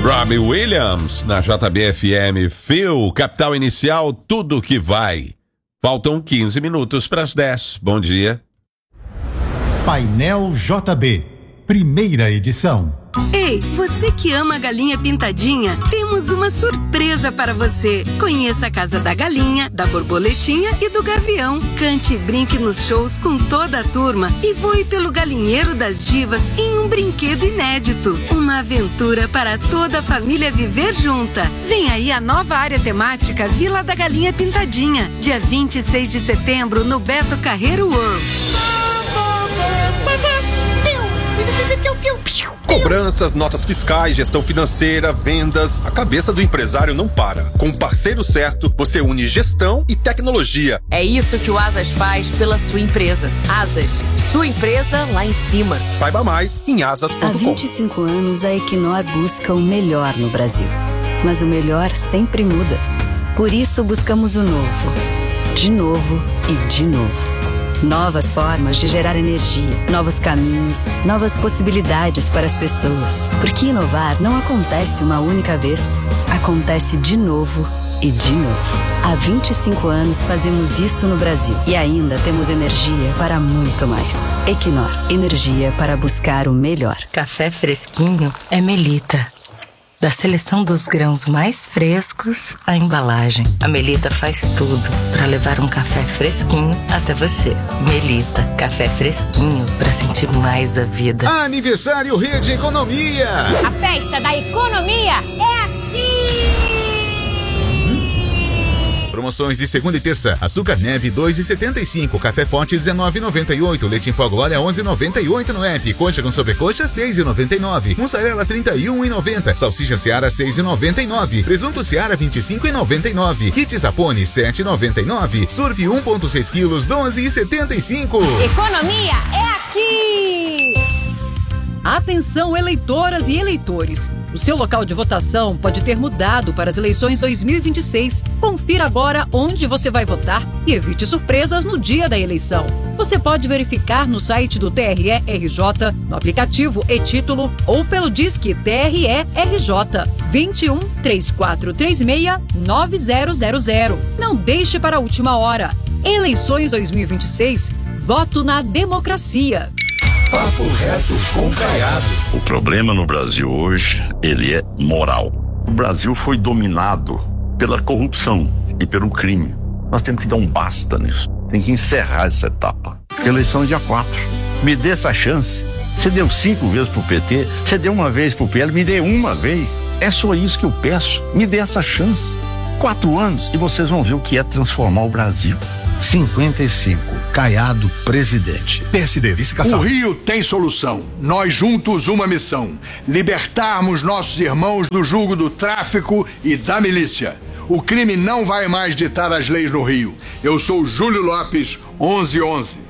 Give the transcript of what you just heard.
Robbie Williams, na JBFM, Phil, Capital Inicial, tudo que vai. Faltam 15 minutos para as 10. Bom dia. Painel JB, primeira edição. Ei, você que ama a galinha pintadinha, temos uma surpresa para você. Conheça a Casa da Galinha, da Borboletinha e do Gavião. Cante e brinque nos shows com toda a turma e voe pelo galinheiro das divas em um brinquedo inédito. Uma aventura para toda a família viver junta. Vem aí a nova área temática Vila da Galinha Pintadinha, dia 26 de setembro no Beto Carreiro World. Cobranças, notas fiscais, gestão financeira, vendas. A cabeça do empresário não para. Com o parceiro certo, você une gestão e tecnologia. É isso que o Asas faz pela sua empresa. Asas, sua empresa lá em cima. Saiba mais em asas.com. Há 25 anos a Equinor busca o melhor no Brasil. Mas o melhor sempre muda. Por isso buscamos o novo. De novo e de novo. Novas formas de gerar energia, novos caminhos, novas possibilidades para as pessoas. Porque inovar não acontece uma única vez, acontece de novo e de novo. Há 25 anos fazemos isso no Brasil e ainda temos energia para muito mais. Equinor, energia para buscar o melhor. Café fresquinho é Melita. Da seleção dos grãos mais frescos à embalagem, a Melita faz tudo para levar um café fresquinho até você. Melita, café fresquinho para sentir mais a vida. Aniversário Rede Economia! A festa da economia é aqui! Promoções de segunda e terça. Açúcar neve 2,75, café forte 19,98, leite em pó Glória 11,98 no app, coxa com sobrecoxa 6,99, mussarela 31,90, salsicha Seara 6,99, presunto Seara 25,99, kit Zapone 7,99, surf 1,6 quilos 12,75. Economia é aqui! Atenção, eleitoras e eleitores! O seu local de votação pode ter mudado para as eleições 2026. Confira agora onde você vai votar e evite surpresas no dia da eleição. Você pode verificar no site do TRE-RJ, no aplicativo e-Título ou pelo Disque TRE-RJ 21 3436 9000. Não deixe para a última hora. Eleições 2026. Voto na democracia. Papo reto com Caiado. O problema no Brasil hoje, ele é moral. O Brasil foi dominado pela corrupção e pelo crime. Nós temos que dar um basta nisso. Tem que encerrar essa etapa. Eleição é dia 4. Me dê essa chance. Você deu 5 vezes pro PT, você deu uma vez pro PL, me dê uma vez. É só isso que eu peço. Me dê essa chance. 4 anos e vocês vão ver o que é transformar o Brasil. 55. Caiado, presidente. PSD, vice-caçador. O Rio tem solução. Nós juntos uma missão. Libertarmos nossos irmãos do jugo do tráfico e da milícia. O crime não vai mais ditar as leis no Rio. Eu sou Júlio Lopes, 1111.